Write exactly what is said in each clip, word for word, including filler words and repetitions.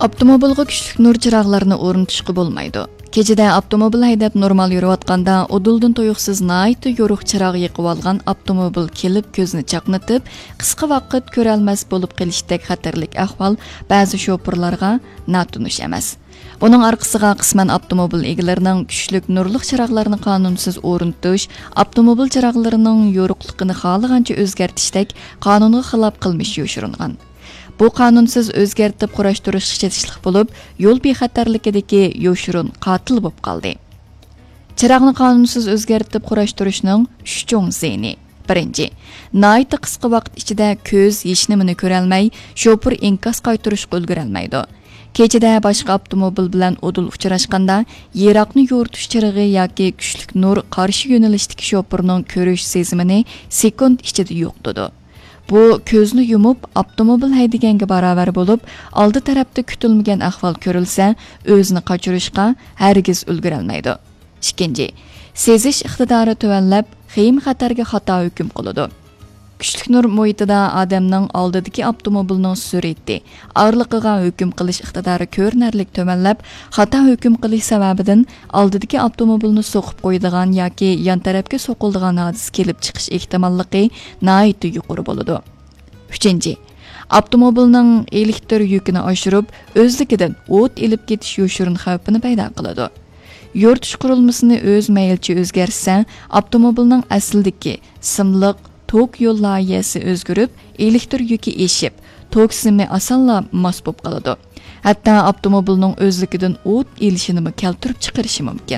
Avtomobilga kuchlik nur chirog'larini o'rnatishga bo'lmaydi. Kechada avtomobil haydab normal yurayotganda oduldan to'yuqsiz nayti yo'ruq chirog' yiqib olgan avtomobil kelib ko'zni chaqnatib, qisqa vaqt ko'rolmas bo'lib qolishdek xatarlik ahvol ba'zi shoferlarga natunish emas. Uning orqasiga qisman avtomobil egalarining kuchlik nurli chirog'larini qonunsiz o'rnatish, avtomobil chirog'larining yo'ruqligini xohlagancha o'zgartishdek qonunga xilof qilmish yoshiringan. Bu qonunsiz o'zgartib qurashtirish chetishlik bo'lib, yo'l bexatarligidagi yo'shirin qotil bo'lib qoldi. Chirog'ni qonunsiz o'zgartib qurashtirishning uch cho'ng ziyni. Birinchi, nihoyatda qisqa vaqt ichida ko'z hech nimani ko'ra olmay, shofer inkos qaytarishga ulgura olmaydi. Kechada boshqa avtomobil bilan o'dul uchrashganda, yiroqni yo'ritish chirog'i yoki kuchlik nur qarshi yo'nalishdagi shoferning ko'rish sezimini sekund ichida yo'qtidi. Bu ko'zni yumib avtomobil haydaganga barobar bo'lib, oldi tarafda kutilmagan ahvol ko'rilsa, o'zini qochirishga hargiz ulgura olmaydi. Ikkinchi, sezish iqtidori tuvanlab, xim xatarga xato hukm qiladi. Kuchlik nur muhitida odamning oldidagi avtomobilning surati, orliqiga hukm qilish iqtidori ko'rinarlik tuvanlab, xato hukm qilish sababidan oldidagi avtomobilni so'qib qo'yadigan yoki yon tarafga so'qiladigan hodisa kelib chiqish ehtimolligi nihoyatda yuqori bo'ladi. Uchinchi, avtomobilning elektr yukini oshirib, o'zligidan o't ilib ketish yoshirin xavfini paydo qiladi. Yo'ritish qurilmasini o'z maylcha o'zgarsa, avtomobilning aslidagi simliq tok yo'l loyihasi o'zgarib, elektr yuki eshib, tok simi osonla mos bo'lib qoladi. Hatto avtomobilning o'zligidan o't ilishini keltirib chiqarishi mumkin.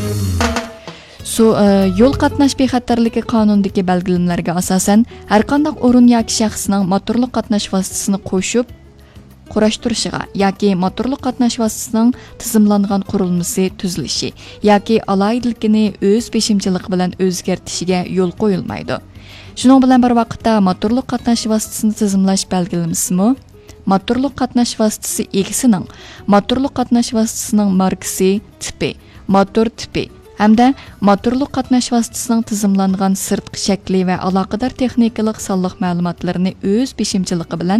Su yo'l qatnash bexatarligi qonundagi belgilanmalarga asosan har qanday o'rin yoki shaxsning motorli qatnash vositasini qo'shib qurashtirishiga yoki motorli qatnash vositasining tizimlangan qurilmasi tuzilishi yoki alaydiligini o'z peshimchiligi bilan o'zgartishiga yo'l qo'yilmaydi. Shuning bilan bir vaqtda motorli qatnash vositasini tizimlash belgilanmasimi? Motorli qatnash vositasi egasining motorli qatnash vositasining markasi, tipi, motor tipi hamda motorli qatnash vositasining tizimlangan sirtqi shakli va aloqador texnikalik sonliq ma'lumotlarini o'z peshimchiligi bilan